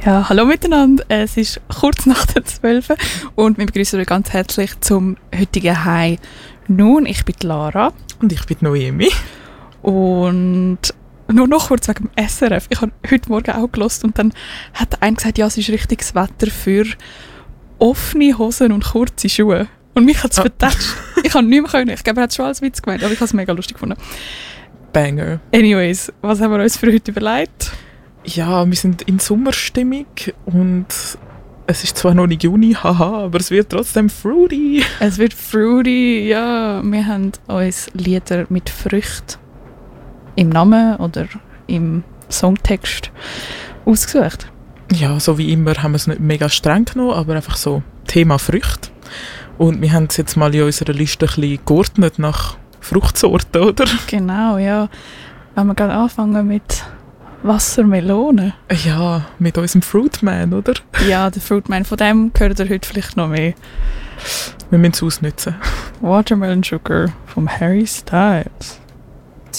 Ja, hallo miteinander. Es ist kurz nach der 12 und wir begrüßen euch ganz herzlich zum heutigen Hi Nun. Ich bin Lara. Und ich bin Noemi. Und nur noch kurz wegen dem SRF. Ich habe heute Morgen auch gehört und dann hat einer gesagt, ja, es ist richtiges Wetter für offene Hosen und kurze Schuhe. Und mich hat es vertätscht. Ich kann nicht mehr können. Ich glaube, er hat es schon als Witz gemeint, aber ich habe es mega lustig gefunden. Banger. Anyways, was haben wir uns für heute überlegt? Ja, wir sind in Sommerstimmung und es ist zwar noch nicht Juni, haha, aber es wird trotzdem fruity. Es wird fruity, ja. Wir haben uns Lieder mit Früchten im Namen oder im Songtext ausgesucht. Ja, so wie immer haben wir es nicht mega streng genommen, aber einfach so Thema Früchte. Und wir haben es jetzt mal in unserer Liste ein bisschen geordnet nach Fruchtsorten, oder? Genau, ja. Wenn wir gerade anfangen mit Wassermelone. Ja, mit unserem Fruitman, oder? Ja, der Fruitman, von dem hört ihr heute vielleicht noch mehr. Wir müssen es ausnutzen. Watermelon Sugar von Harry Styles.